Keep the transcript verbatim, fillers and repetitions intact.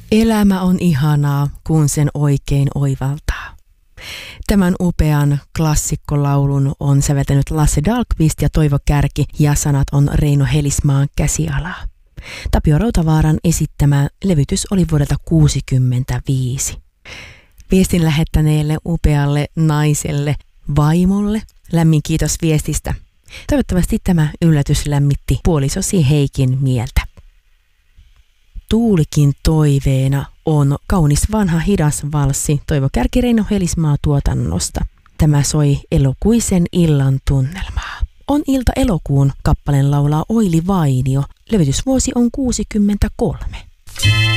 Elämä on ihanaa, kun sen oikein oivaltaa. Tämän upean klassikkolaulun on säveltänyt Lasse Dahlqvist ja Toivo Kärki ja sanat on Reino Helismaan käsialaa. Tapio Rautavaaran esittämä levytys oli vuodelta kuusikymmentäviisi. Viestin lähettäneelle upealle naiselle vaimolle lämmin kiitos viestistä. Toivottavasti tämä yllätys lämmitti puolisosi Heikin mieltä. Tuulikin toiveena on kaunis vanha hidas valssi Toivo Kärki Reino Helismaa tuotannosta. Tämä soi elokuisen illan tunnelmaa. On ilta elokuun kappaleen laulaa Oili Vainio. Levytysvuosi on kuusikymmentäkolme.